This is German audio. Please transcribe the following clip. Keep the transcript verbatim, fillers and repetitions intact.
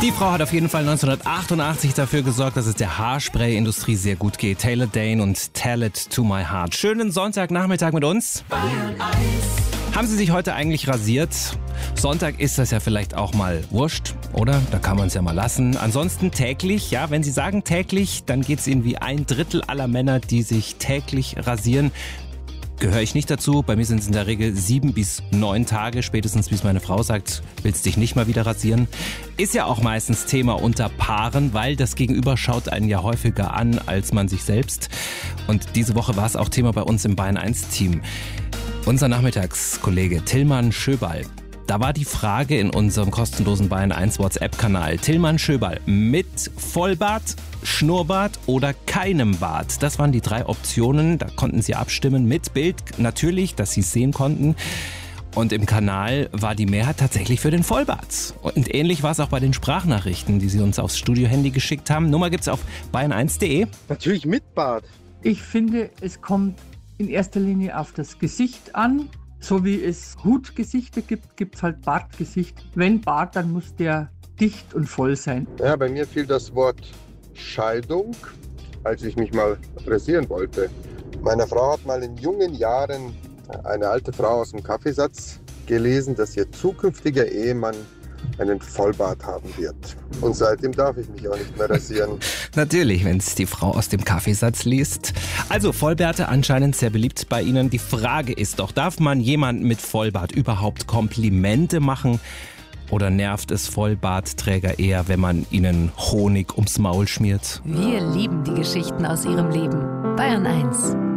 Die Frau hat auf jeden Fall neunzehnhundertachtundachtzig dafür gesorgt, dass es der Haarspray-Industrie sehr gut geht. Taylor Dayne und Tell It To My Heart. Schönen Sonntagnachmittag mit uns. Bayern eins. Haben Sie sich heute eigentlich rasiert? Sonntag ist das ja vielleicht auch mal wurscht, oder? Da kann man es ja mal lassen. Ansonsten täglich, ja, wenn Sie sagen täglich, dann geht es Ihnen wie ein Drittel aller Männer, die sich täglich rasieren. Gehöre ich nicht dazu. Bei mir sind es in der Regel sieben bis neun Tage, spätestens bis meine Frau sagt, willst dich nicht mal wieder rasieren. Ist ja auch meistens Thema unter Paaren, weil das Gegenüber schaut einen ja häufiger an als man sich selbst. Und diese Woche war es auch Thema bei uns im Bayern eins Team. Unser Nachmittagskollege Tillmann Schöball. Da war die Frage in unserem kostenlosen Bayern eins WhatsApp-Kanal. Tillmann Schöball, mit Vollbart, Schnurrbart oder keinem Bart? Das waren die drei Optionen. Da konnten Sie abstimmen mit Bild, natürlich, dass Sie es sehen konnten. Und im Kanal war die Mehrheit tatsächlich für den Vollbart. Und ähnlich war es auch bei den Sprachnachrichten, die Sie uns aufs Studio-Handy geschickt haben. Nummer gibt's auf bayern eins punkt de. Natürlich mit Bart. Ich finde, es kommt in erster Linie auf das Gesicht an. So wie es Hutgesichter gibt, gibt es halt Bartgesicht. Wenn Bart, dann muss der dicht und voll sein. Ja, bei mir fiel das Wort Scheidung, als ich mich mal frisieren wollte. Meine Frau hat mal in jungen Jahren eine alte Frau aus dem Kaffeesatz gelesen, dass ihr zukünftiger Ehemann einen Vollbart haben wird. Und seitdem darf ich mich auch nicht mehr rasieren. Natürlich, wenn es die Frau aus dem Kaffeesatz liest. Also Vollbärte anscheinend sehr beliebt bei Ihnen. Die Frage ist doch, darf man jemandem mit Vollbart überhaupt Komplimente machen? Oder nervt es Vollbartträger eher, wenn man ihnen Honig ums Maul schmiert? Wir lieben die Geschichten aus ihrem Leben. Bayern eins.